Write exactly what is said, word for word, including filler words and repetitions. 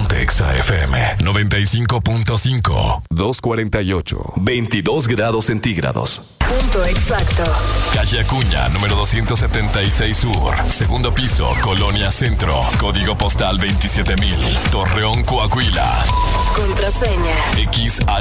Ponte Exa F M noventa y cinco punto cinco. doscientos cuarenta y ocho. veintidós grados centígrados. Punto exacto. Calle Acuña, número doscientos setenta y seis Sur. Segundo piso, Colonia Centro. Código postal veintisiete mil. Torreón, Coahuila. Contraseña. X H